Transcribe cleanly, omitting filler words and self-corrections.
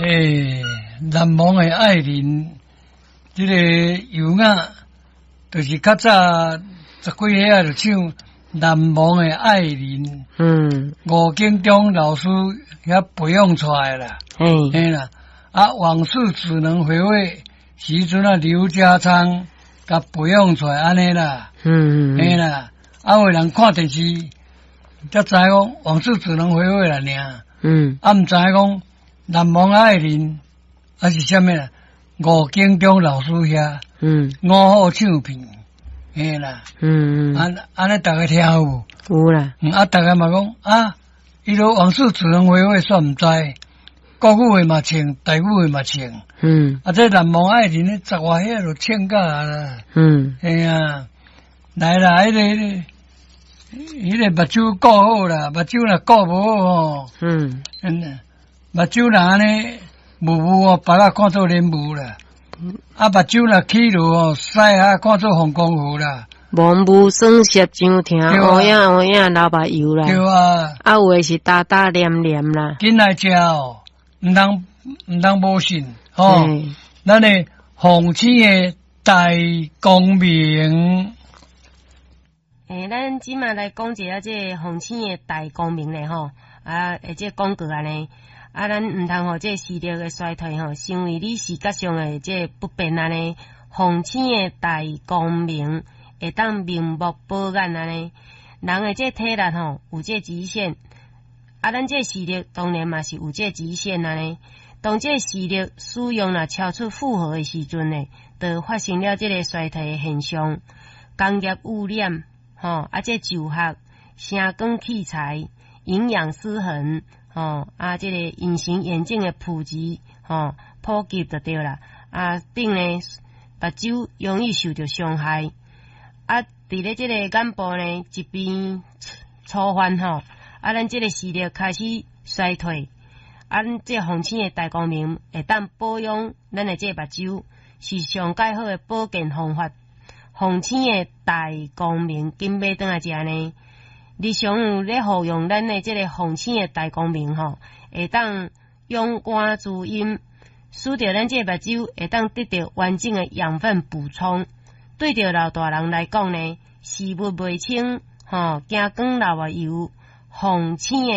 难忘的爱人，这个油啊，就是较早10几岁啊，就唱《难忘的爱人》。吴景中老师也培养出来啦。嘿啦，往事只能回味，时阵啊，刘家昌甲培养出来安尼啦。嘿啦，有人看电视，才知讲往事只能回味啦，尔。唔知讲难忘的爱人，还是啥物啦？吴景中老师遐，5号唱片，嘿啦。安尼大家听有？ 有啦。 大家嘛讲伊落往事只能回味，煞唔知。国语话嘛唱，台语话嘛唱。这难忘爱人咧，10外岁就唱到啦。嘿啊，来啦，迄个目睭顾好啦，目睭若顾无好吼。目睭若安尼雾哦，别个看做莲雾啦。目睭若起落哦，屎看做红光湖啦。 蒙雾霜涩上疼，乌影流目油啦。 对啊。 有诶是大大黏黏啦。 紧来食哦，唔通无信吼。咱诶红星诶大光明。 咱即马来讲一下这红星诶大光明咧吼，这广告安尼。咱唔通互这视力诶衰退吼，成为你视觉上诶这不便安尼。红星诶大光明会当明目保眼安尼。人诶这体力吼有这极限，咱这视力当然嘛是有这极限安尼。当这视力使用若超出负荷诶时阵呢，就发生了这个衰退诶现象。工业污染吼，这就学、声光器材、营养失衡。这个隐形眼镜的普及，普及就对啦。顶呢，目睭容易受到伤害。伫咧这个眼部呢，一边粗犯咱这个视力开始衰退。这红星的大光明会当保养咱的这目睭，是上介好的保健方法。红星的大光明，紧买转来食呢。日常有咧服用咱的这个红星的大光明会当勇肝滋阴，使着咱这目睭会当得到完整的养分补充。对着老大人来讲呢，视物袂清惊光流的油，红星的